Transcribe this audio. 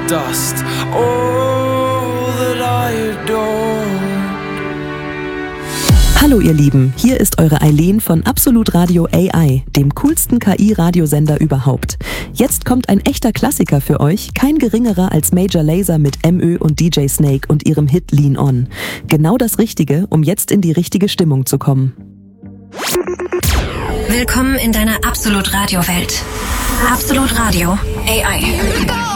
dust, all that I adore. Hallo ihr Lieben, hier ist eure Eileen von Absolut Radio AI, dem coolsten KI-Radiosender überhaupt. Jetzt kommt ein echter Klassiker für euch, kein geringerer als Major Lazer mit MÖ und DJ Snake und ihrem Hit Lean On. Genau das Richtige, um jetzt in die richtige Stimmung zu kommen. Willkommen in deiner Absolut Radio Welt. Absolut Radio AI.